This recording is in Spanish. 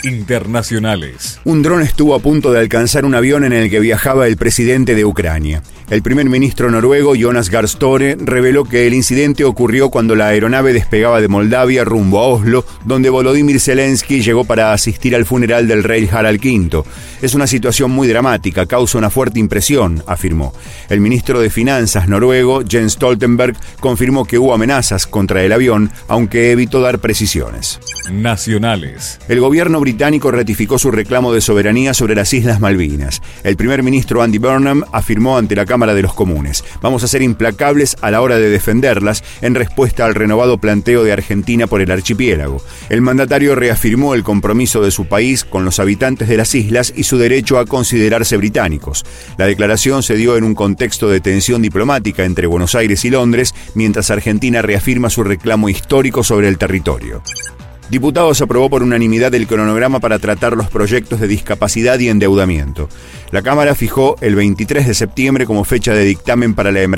Internacionales. Un dron estuvo a punto de alcanzar un avión en el que viajaba el presidente de Ucrania. El primer ministro noruego, Jonas Gahr Støre, reveló que el incidente ocurrió cuando la aeronave despegaba de Moldavia rumbo a Oslo, donde Volodymyr Zelensky llegó para asistir al funeral del rey Harald V. Es una situación muy dramática, causa una fuerte impresión, afirmó. El ministro de Finanzas noruego, Jens Stoltenberg, confirmó que hubo amenazas contra el avión, aunque evitó dar precisiones. Nacionales. El gobierno británico ratificó su reclamo de soberanía sobre las Islas Malvinas. El primer ministro Andy Burnham afirmó ante la Cámara de los Comunes: vamos a ser implacables a la hora de defenderlas, en respuesta al renovado planteo de Argentina por el archipiélago. El mandatario reafirmó el compromiso de su país con los habitantes de las islas y su derecho a considerarse británicos. La declaración se dio en un contexto de tensión diplomática entre Buenos Aires y Londres, mientras Argentina reafirma su reclamo histórico sobre el territorio. Diputados aprobó por unanimidad el cronograma para tratar los proyectos de discapacidad y endeudamiento. La Cámara fijó el 23 de septiembre como fecha de dictamen para la emergencia